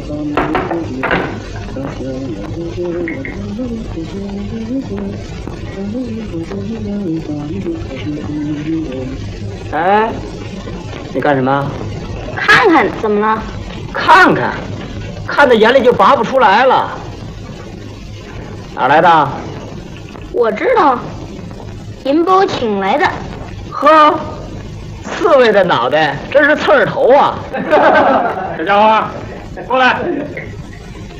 哎，你干什么？ 看看怎么了？ 看看，看在眼里就拔不出来了。哪来的？ 我知道，银包请来的。 呵，刺猬的脑袋，真是刺儿头啊！ 小家伙，过来。